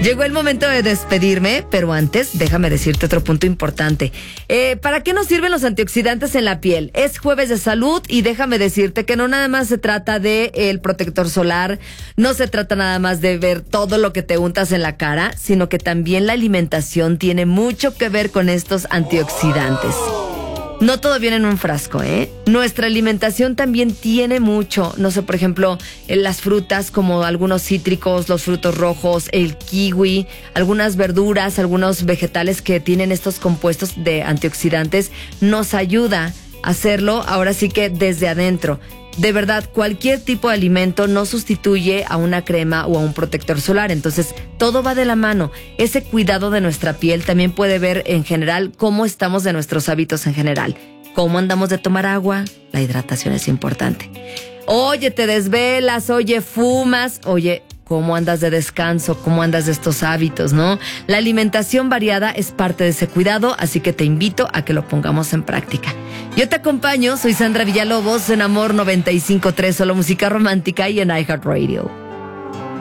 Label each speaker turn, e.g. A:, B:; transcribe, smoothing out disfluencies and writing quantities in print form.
A: Llegó el momento de despedirme, pero antes déjame decirte otro punto importante. ¿Para qué nos sirven los antioxidantes en la piel? Es jueves de salud y déjame decirte que no nada más se trata de el protector solar, no se trata nada más de ver todo lo que te untas en la cara, sino que también la alimentación tiene mucho que ver con estos antioxidantes. No todo viene en un frasco, ¿eh? Nuestra alimentación también tiene mucho. No sé, por ejemplo, las frutas como algunos cítricos, los frutos rojos, el kiwi, algunas verduras, algunos vegetales que tienen estos compuestos de antioxidantes, nos ayuda a hacerlo ahora sí que desde adentro. De verdad, cualquier tipo de alimento no sustituye a una crema o a un protector solar. Entonces, todo va de la mano. Ese cuidado de nuestra piel también puede ver en general cómo estamos de nuestros hábitos en general. Cómo andamos de tomar agua. La hidratación es importante. Oye, te desvelas, oye, fumas, oye, ¿cómo andas de descanso? ¿Cómo andas de estos hábitos, no? La alimentación variada es parte de ese cuidado, así que te invito a que lo pongamos en práctica. Yo te acompaño, soy Sandra Villalobos en Amor 95.3, solo música romántica y en iHeartRadio.